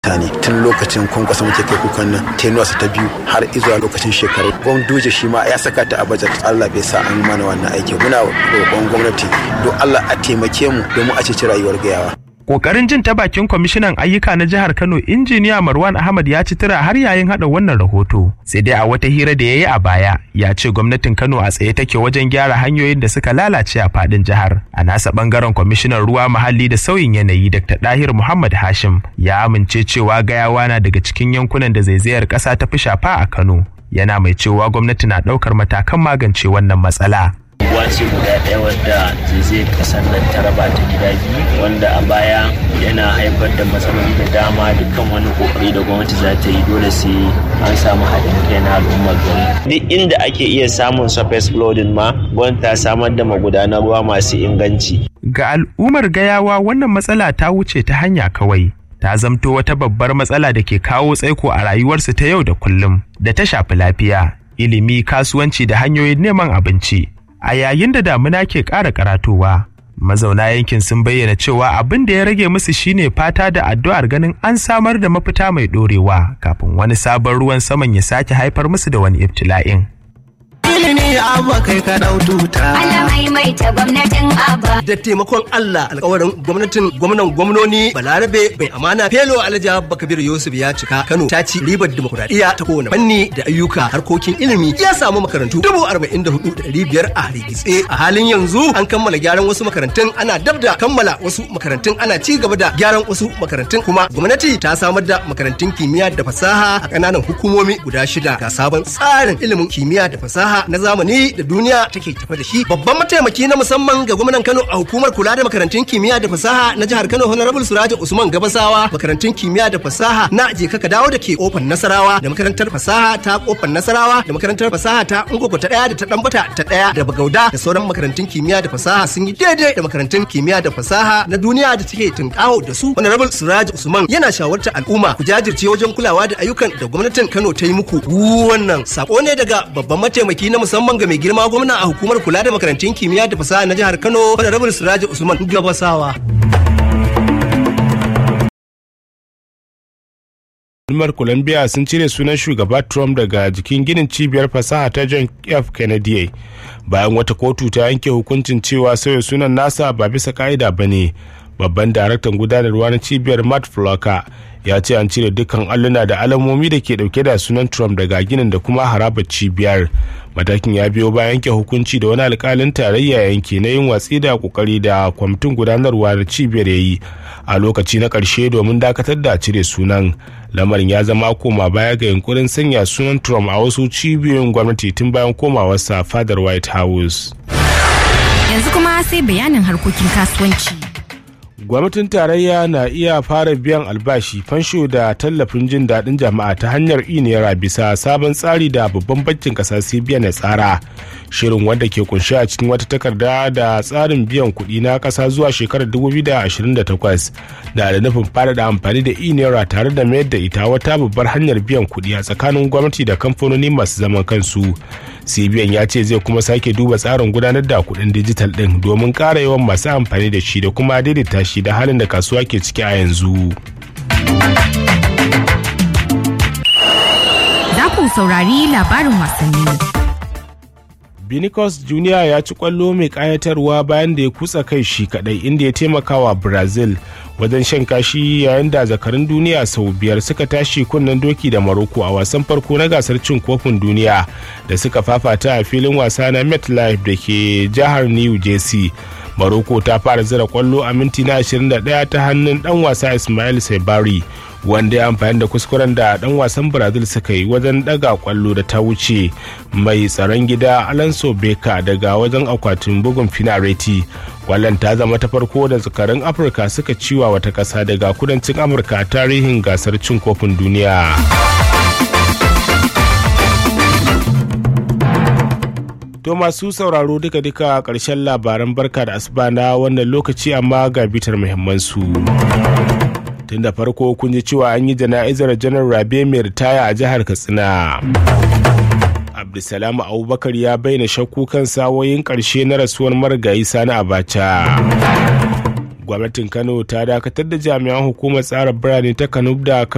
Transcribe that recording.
mutane tun lokacin kwankwasa muke kai kukan nan tenuwarsa ta biyu har izuwa lokacin shekaru gwamnati shi ma ya saka ta a bajet. Allah bai sa an mana wannan aiki. Muna roƙon gwamnati don Allah a taimake mu domin a ceci rayuwar gayawa. Kokarin jin ta bakin kwamishinan ayyuka na jihar Kano injiniya Marwan Ahmad ya ci tura har yayin hada wannan rahoto. Sai dai a wata hira da yayi a baya ya ce gwamnatin Kano a tsaye take wajen gyara hanyoyin da suka lalace a fadin jihar. A nasa bangaren kwamishinan ruwa muhalli da sauyin yanayi Dr. Dahir Muhammad Hashim ya amince cewa Gayawa na daga cikin yankunan da zaizayar ƙasa ta fi shafa a Kano. Yana mai cewa gwamnati na ɗaukar matakan magance wannan matsala. Wace guda ɗaya wadda zai kasar nan ta raba ta gida biyu, wanda a baya yana haifar da matsaloli da dama. Dukkan wani kokari da gwamnati za ta yi dole sai an samu haɗin kai na al'ummar gari. Duk inda ake iya samun surface flooding ma gwamnati ta samar da magudanan ruwa masu inganci. Ga al'ummar Gayawa wannan matsala ta wuce ta hanya kawai. Ta zamto wata babbar matsala da ke kawo tsaiko a rayuwarsu ta yau da kullum da ta shafi lafiya, ilimi, kasuwanci da hanyoyin neman abinci. A yayin da damuna ke ƙara karatowa, mazauna yankin sun bayyana cewa abin da ya rage musu shine fata da addu'ar ganin an samar da mafita mai ɗorewa kafin wani sabon ruwan saman ya sake haifar musu da wani ibtila'in. Ilimi abba kai ka dau tuta. Allah maimaita gwamnatin abba. Da taimakon Allah alƙawarin gwamnan gwamnoni Balarabe mai amana Felo Alhaji Abba Kabir Yusuf ya cika. Kano ta ci ribar dimokuraɗiyya ta kowane fanni da ayyuka. Harkokin ilimi ya samu makarantu 44,500 a rigitse. A halin yanzu an kammala gyaran wasu makarantun, ana dab da kammala wasu makarantun, ana ci gaba da gyaran wasu makarantun, kuma gwamnati ta samar da makarantun kimiyya da fasaha a ƙananan hukumomi guda 6 ga sabon tsarin ilimin kimiyya da fasaha na zamani da duniya take tafa da shi. Babban mataimaki na musamman ga gwamnan Kano a hukumar kula da makarantun kimiyya da fasaha na jihar Kano Honorable Surajo Usman Gabasawa, makarantun kimiyya da fasaha na Je ka dawo da ke kofar Nasarawa, da makarantar fasaha ta kofar Nasarawa, da makarantar fasaha ta Ungogo ta 1 da ta Dambata ta 1 da Bagauda, da sauran makarantun kimiyya da fasaha sun yi daidai da makarantun kimiyya da fasaha na duniya da take tunkawo da su. Honorable Surajo Usman yana shawartar al'umma ku jajirce wajen kulawa da ayyukan da gwamnatin Kano ta yi muku. Wannan sako ne daga babban mataimaki na musamman ga mai girma gwamna a hukumar kula da makarantun kimiyya da fasaha na jihar Kano, Honorable Surajo Usman Gabasawa. Hukumar Columbia sun cire sunan shugaba Trump daga jikin ginin cibiyar fasaha ta John F. Kennedy bayan wata kotu ta yanke hukuncin cewa sauya sunan nasa ba bisa ka'ida ba ne. Babban daraktan gudanarwa na cibiyar Matt Flocker ya ce an cire dukkan alluna da alamomi da ke dauke da sunan Trump daga ginin da kuma harabar cibiyar. Matakin ya biyo bayan yanke hukunci da wani alkalin tarayya yanke na yin watsi da kokari da kwamitin gudanarwa na cibiyar ya yi a lokaci na ƙarshe domin dakatar da cire sunan. Lamarin ya zama koma baya ga yunkurin sanya sunan Trump a wasu cibiyoyin gwamnati tun bayan komawarsa fadar White House. Yanzu kuma sai bayanin harkokin kasuwanci. Gwamnatin tarayya na iya fara biyan albashi, fansho da tallafin jin daɗin jama'a ta hanyar naira bisa sabon tsari da babban bankin ƙasa CBN ya tsara. Shirin wanda ke kunshi a cikin wata takarda da tsarin biyan kuɗi na ƙasa zuwa shekarar 2028 da nufin faɗaɗa amfani da naira tare da mayar da ita wata babbar hanyar biyan kuɗi a tsakanin gwamnati da kamfanoni masu zaman kansu. CBN ya ce zai kuma sake duba tsarin gudanar da kuɗin dijital ɗin domin ƙara yawan masu amfani da shi da kuma daidaita shi da halin da kasuwa ke ciki a yanzu. Za ku saurari labarin wasanni. Vinicius Junior ya ci kwallo mai kayatarwa bayan da ya kutsa kai shi kadai, inda ya taimaka wa Brazil wajen shan kashi yayin da zakarun duniya sau 5 suka tashi kunnen doki da Morocco a wasan farko na gasar cin kofin duniya da suka fafata a filin wasa na MetLife da ke jihar New Jersey. Morocco ta fara zira kwallo a minti na 21 ta hannun dan wasa Ismail Sabari, wanda ya amfani da kuskuren da dan wasan Brazil suka yi wajen daga kwallo da ta wuce mai tsaron gida Alonso Becker daga wajen akwatin bugun finareti. Kwallon ta zama ta farko da zakarun Afirka suka ciwa wata ƙasa daga kudancin Amurka a tarihin gasar cin kofin duniya. To masu sauraro duka-duka ƙarshen labaran barka da asuba na wannan lokaci, amma ga bitar muhimmansu. Tun da farko kun ji cewa an yi jana'izar janar Rabe mai ritaya a jihar Katsina. Abdulsalam Abubakar ya bayyana shakku kan sawoyin ƙarshe na rasuwar marigayi Sani Abacha. Gwamnatin Kano ta dakatar da jami'an hukumar tsara birane ta Kano da